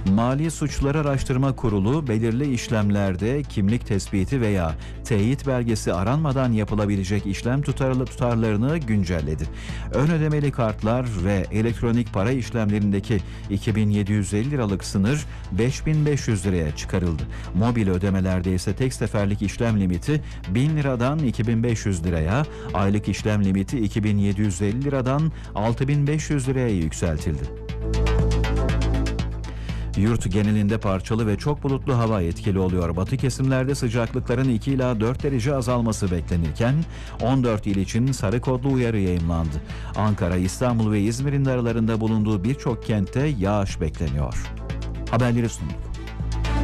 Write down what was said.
Mali Suçlar Araştırma Kurulu belirli işlemlerde kimlik tespiti veya teyit belgesi aranmadan yapılabilecek işlem tutarlarını güncelledi. Ön ödemeli kartlar ve elektronik para işlemlerindeki 2.750 liralık sınır 5.500 liraya çıkarıldı. Mobil ödemelerde ise tek seferlik işlem limiti 1.000 liradan 2.500 liraya, aylık işlem limiti 2.750 liradan 6.500 liraya yükseltildi. Yurt genelinde parçalı ve çok bulutlu hava etkili oluyor. Batı kesimlerde sıcaklıkların 2 ila 4 derece azalması beklenirken 14 il için sarı kodlu uyarı yayımlandı. Ankara, İstanbul ve İzmir'in aralarında bulunduğu birçok kentte yağış bekleniyor. Haberleri sunduk.